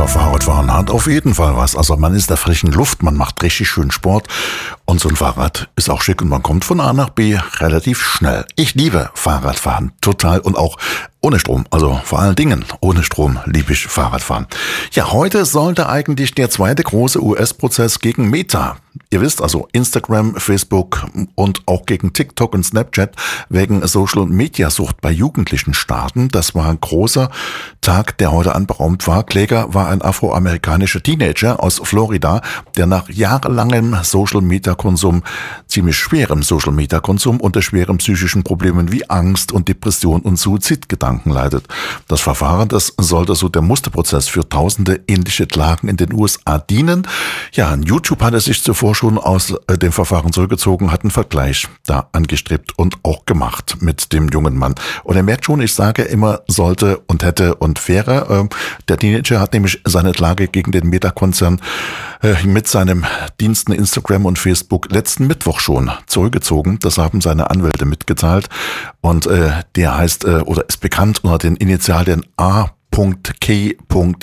Ja, Fahrradfahren hat auf jeden Fall was. Also man ist in der frischen Luft, man macht richtig schön Sport und so ein Fahrrad ist auch schick und man kommt von A nach B relativ schnell. Ich liebe Fahrradfahren total und auch ohne Strom, also vor allen Dingen ohne Strom liebe ich Fahrradfahren. Ja, heute sollte eigentlich der zweite große US-Prozess gegen Meta, ihr wisst also Instagram, Facebook und auch gegen TikTok und Snapchat wegen Social-Media-Sucht bei Jugendlichen starten. Das war ein großer Tag, der heute anberaumt war. Kläger war ein afroamerikanischer Teenager aus Florida, der nach jahrelangem Social-Media-Konsum, ziemlich schwerem Social-Media-Konsum unter schweren psychischen Problemen wie Angst und Depression und Suizidgedanken leidet. Das Verfahren, das sollte so der Musterprozess für tausende ähnliche Klagen in den USA dienen. Ja, YouTube hat er sich zuvor schon aus dem Verfahren zurückgezogen, hat einen Vergleich da angestrebt und auch gemacht mit dem jungen Mann. Und er merkt schon, ich sage immer sollte und hätte und wäre. Der Teenager hat nämlich seine Klage gegen den Meta-Konzern mit seinen Diensten Instagram und Facebook letzten Mittwoch schon zurückgezogen. Das haben seine Anwälte mitgeteilt. Und der heißt oder ist bekannt unter den Initialien A.K.Z.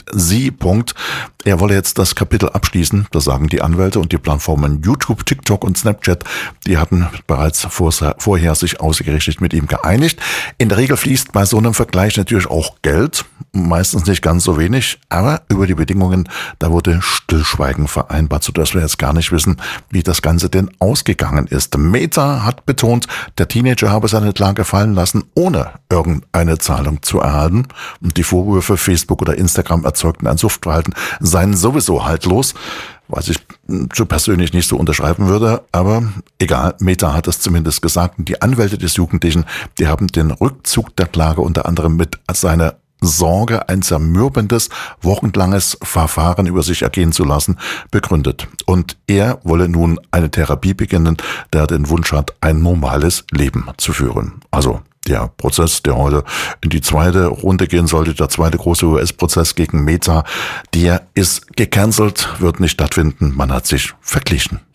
Er wolle jetzt das Kapitel abschließen, das sagen die Anwälte, und die Plattformen YouTube, TikTok und Snapchat, die hatten bereits vorher sich ausgerichtet mit ihm geeinigt. In der Regel fließt bei so einem Vergleich natürlich auch Geld, meistens nicht ganz so wenig, aber über die Bedingungen, da wurde Stillschweigen vereinbart, sodass wir jetzt gar nicht wissen, wie das Ganze denn ausgegangen ist. Meta hat betont, der Teenager habe seine Klage fallen lassen, ohne irgendeine Zahlung zu erhalten, und die Vorwürfe, Facebook oder Instagram erzeugten ein Suchtverhalten, seien sowieso haltlos, was ich so persönlich nicht so unterschreiben würde, aber egal, Meta hat es zumindest gesagt. Und die Anwälte des Jugendlichen, die haben den Rückzug der Klage unter anderem mit seiner Sorge, ein zermürbendes, wochenlanges Verfahren über sich ergehen zu lassen, begründet. Und er wolle nun eine Therapie beginnen, der den Wunsch hat, ein normales Leben zu führen. Also der Prozess, der heute in die zweite Runde gehen sollte, der zweite große US-Prozess gegen Meta, der ist gecancelt, wird nicht stattfinden. Man hat sich verglichen.